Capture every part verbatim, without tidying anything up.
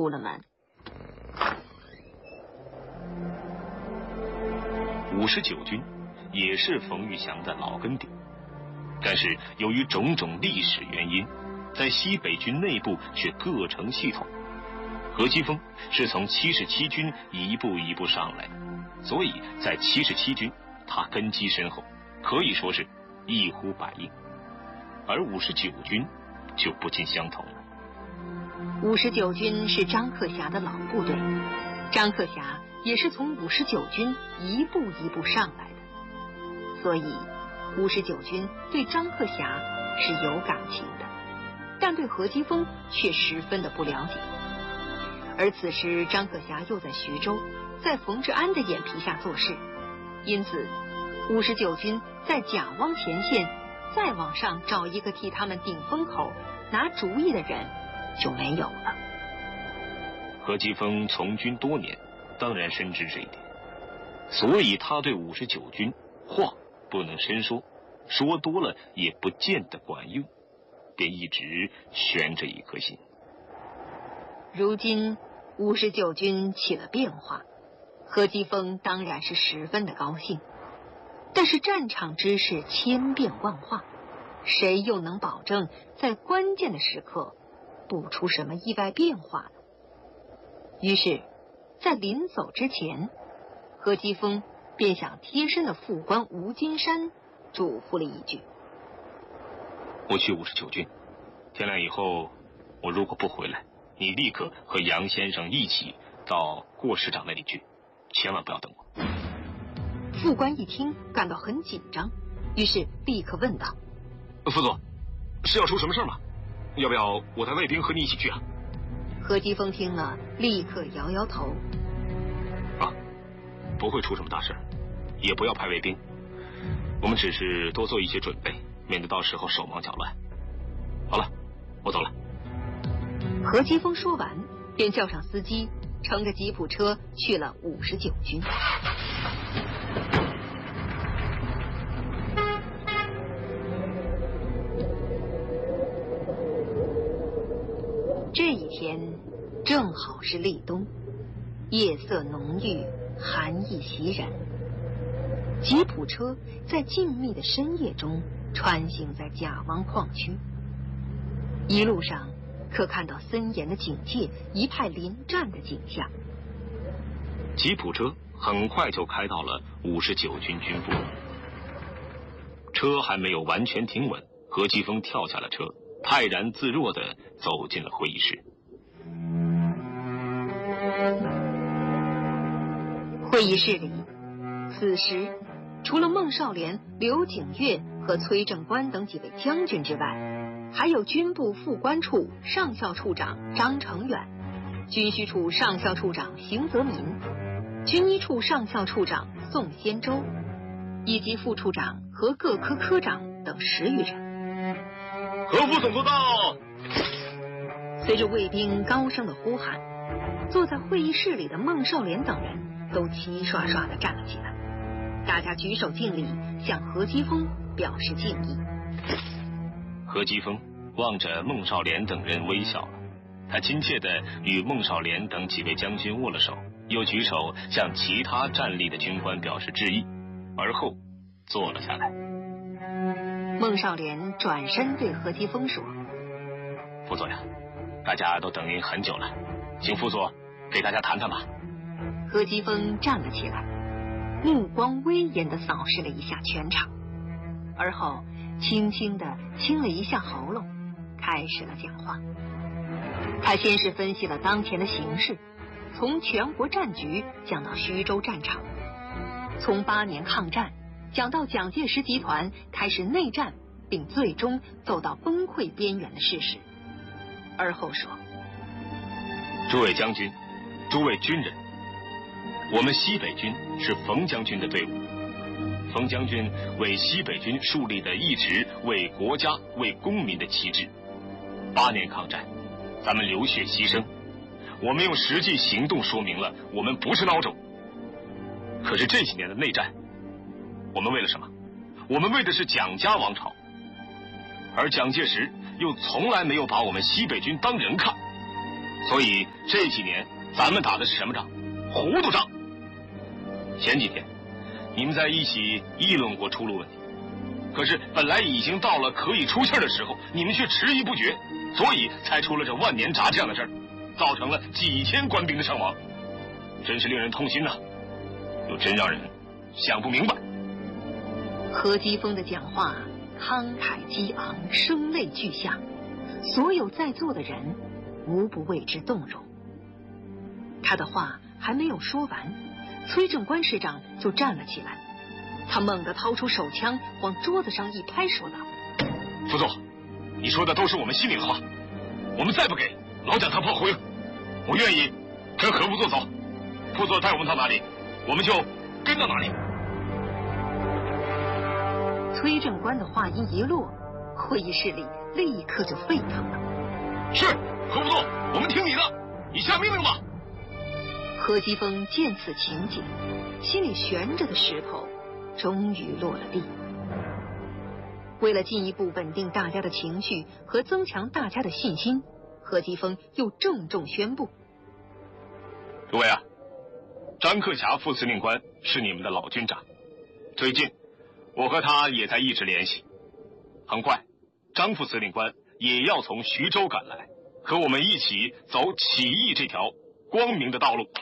出了门。 五十九军也是冯玉祥的老根底，但是由于种种历史原因，在西北军内部却各成系统。何基沣是从七十七军一步一步上来的，所以在七十七军他根基深厚，可以说是一呼百应。而五十九军就不尽相同了。 五十九军是张克侠的老部队，张克侠也是从五十九军一步一步上来的，所以五十九军对张克侠是有感情的，但对何基沣却十分的不了解。而此时张克侠又在徐州，在冯治安的眼皮下做事，因此五十九军在贾汪前线再往上找一个替他们顶风口拿主意的人就没有了。 何基沣从军多年，当然深知这一点，所以他对五十九军话不能深说，说多了也不见得管用，便一直悬着一颗心。 如今五十九军起了变化，何基沣当然是十分的高兴，但是战场之事千变万化，谁又能保证在关键的时刻不出什么意外变化呢？于是在临走之前，何基沣便向贴身的副官吴金山嘱咐了一句： 我去五十九军，天亮以后我如果不回来，你立刻和杨先生一起到郭师长那里去，千万不要等我。 副官一听感到很紧张，于是立刻问道： 副座，是要出什么事吗？要不要我带卫兵和你一起去啊？ 何基沣听了立刻摇摇头： 啊，不会出什么大事，也不要派卫兵，我们只是多做一些准备，免得到时候手忙脚乱。好了，我走了。 何基沣说完便叫上司机，乘着吉普车去了五十九军。这一天正好是立冬，夜色浓郁，寒意袭人。吉普车在静谧的深夜中穿行在贾汪矿区，一路上可看到森严的警戒，一派临战的景象。 吉普车很快就开到了五十九军军部，车还没有完全停稳，何基沣跳下了车，泰然自若地走进了会议室。 会议室里，此时除了孟少莲、刘景岳和崔正官等几位将军之外，还有军部副官处上校处长张成远、军需处上校处长邢泽民、军医处上校处长宋先洲，以及副处长和各科科长等十余人。 何副总督到！ 随着卫兵高声的呼喊，坐在会议室里的孟少莲等人都齐刷刷地站了起来，大家举手敬礼，向何基沣表示敬意。 何基沣望着孟少莲等人微笑了，他亲切地与孟少莲等几位将军握了手，又举手向其他站立的军官表示致意，而后坐了下来。 孟少莲转身对何基沣说： 副座呀，大家都等您很久了，请副座给大家谈谈吧。 何基沣站了起来，目光威严地扫视了一下全场，而后轻轻地清了一下喉咙，开始了讲话。他先是分析了当前的形势，从全国战局讲到徐州战场，从八年抗战讲到蒋介石集团开始内战，并最终走到崩溃边缘的事实。而后说： 诸位将军，诸位军人，我们西北军是冯将军的队伍，冯将军为西北军树立的一直为国家为公民的旗帜。八年抗战，咱们流血牺牲，我们用实际行动说明了我们不是孬种。可是这几年的内战，我们为了什么？我们为的是蒋家王朝，而蒋介石又从来没有把我们西北军当人看， 所以这几年咱们打的是什么仗？糊涂仗。前几天你们在一起议论过出路问题，可是本来已经到了可以出气的时候，你们却迟疑不决，所以才出了这万年闸这样的事儿，造成了几千官兵的伤亡，真是令人痛心呐、啊，又真让人想不明白。 何基丰的讲话慷慨激昂，声泪俱下，所有在座的人无不为之动容。他的话还没有说完，崔正官师长就站了起来，他猛地掏出手枪往桌子上一拍，说道： 副座，你说的都是我们心里的话，我们再不给，老蒋他炮灰了。我愿意跟何副座走，副座带我们到哪里，我们就跟到哪里。 崔正官的话音一落，会议室里立刻就沸腾了。 是，何副座，我们听你的，你下命令吧。 何基丰见此情景，心里悬着的石头终于落了地。为了进一步稳定大家的情绪和增强大家的信心，何基丰又郑重宣布： 诸位啊，张克侠副司令官是你们的老军长，最近我和他也在一直联系，很快张副司令官也要从徐州赶来，和我们一起走起义这条光明的道路。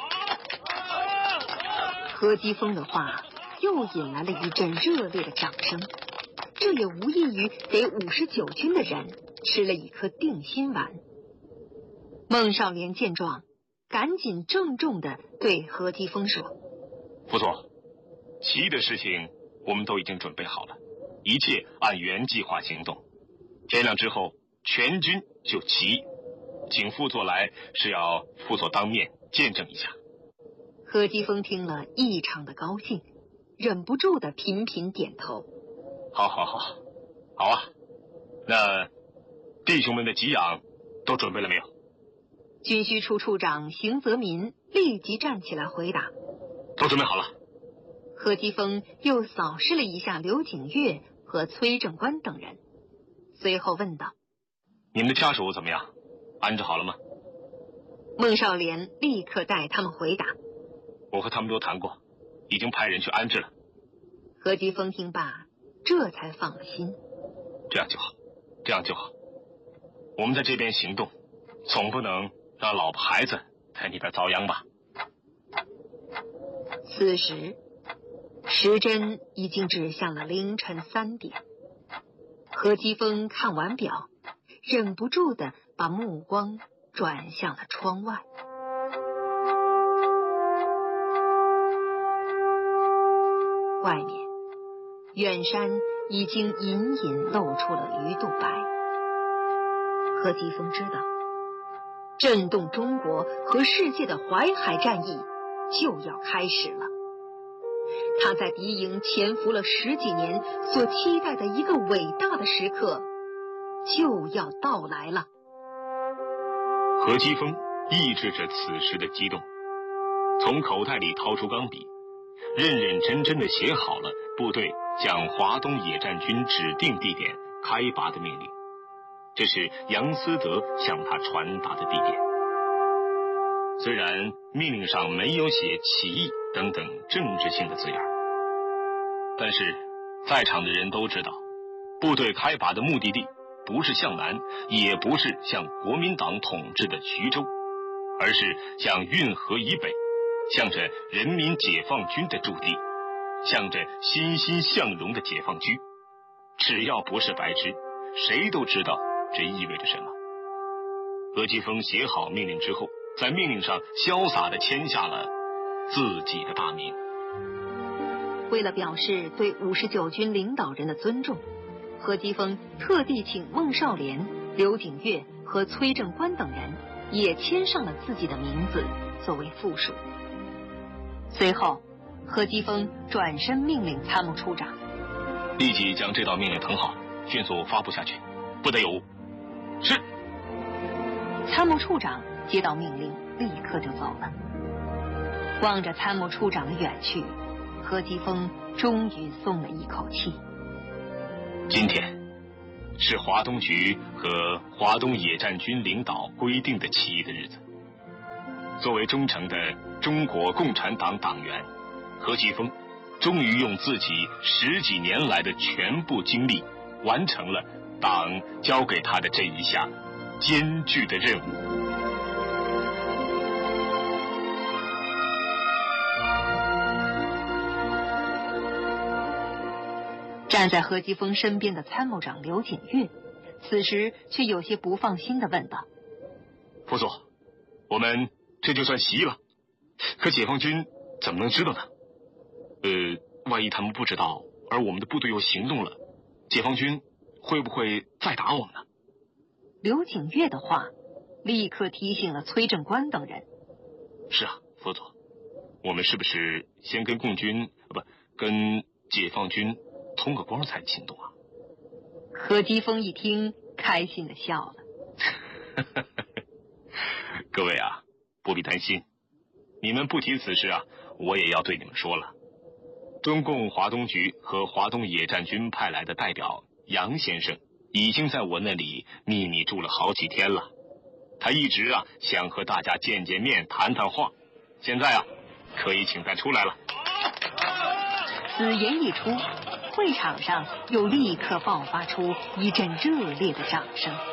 何基丰的话又引来了一阵热烈的掌声，这也无异于给五十九军的人吃了一颗定心丸。孟少莲见状，赶紧郑重地对何基丰说： 副座，起义的事情我们都已经准备好了，一切按原计划行动，天亮之后全军就起义，请副座来是要副座当面见证一下。 何基丰听了异常的高兴，忍不住的频频点头。 好好好，好啊，那弟兄们的给养都准备了没有？ 军需处处长邢泽民立即站起来回答： 都准备好了。 何基丰又扫视了一下刘景岳和崔正官等人，随后问道： 你们的家属怎么样？安置好了吗？ 孟少莲立刻带他们回答： 我和他们都谈过，已经派人去安置了。 何基丰听罢，这才放了心。 这样就好，这样就好。我们在这边行动，总不能让老婆孩子在那边遭殃吧。 此时时针已经指向了凌晨三点。何基丰看完表，忍不住的把目光转向了窗外。外面远山已经隐隐露出了鱼肚白。何基丰知道，震动中国和世界的淮海战役就要开始了。他在敌营潜伏了十几年所期待的一个伟大的时刻就要到来了。 何基丰抑制着此时的激动，从口袋里掏出钢笔，认认真真地写好了部队向华东野战军指定地点开拔的命令，这是杨思德向他传达的地点。虽然命令上没有写起义等等政治性的字眼，但是在场的人都知道，部队开拔的目的地不是向南，也不是向国民党统治的徐州，而是向运河以北，向着人民解放军的驻地，向着欣欣向荣的解放区。只要不是白痴，谁都知道这意味着什么。何基丰写好命令之后，在命令上潇洒地签下了自己的大名。 为了表示对五十九军领导人的尊重，何基丰特地请孟少莲、刘景岳和崔正官等人也签上了自己的名字作为附属。随后，何基丰转身命令参谋处长立即将这道命令誊好，迅速发布下去，不得有误。是。 参谋处长接到命令，立刻就走了。望着参谋处长的远去，何基丰终于松了一口气。 今天是华东局和华东野战军领导规定的起义的日子， 作为忠诚的中国共产党党员，何其峰终于用自己十几年来的全部精力，完成了党交给他的这一项艰巨的任务。 站在何基峰身边的参谋长刘景岳，此时却有些不放心地问道：“ 副座，我们这就算习了，可解放军怎么能知道呢？呃，万一他们不知道，而我们的部队又行动了，解放军会不会再打我们呢？” 刘景岳的话立刻提醒了崔正官等人。 是啊，副座，我们是不是先跟共军不跟解放军通个光才行动啊？ 何基峰一听，开心地笑了。 各位啊，不必担心，你们不提此事啊，我也要对你们说了。中共华东局和华东野战军派来的代表杨先生，已经在我那里秘密住了好几天了。他一直啊想和大家见见面、谈谈话，现在啊可以请他出来了。 此言一出，会场上又立刻爆发出一阵热烈的掌声。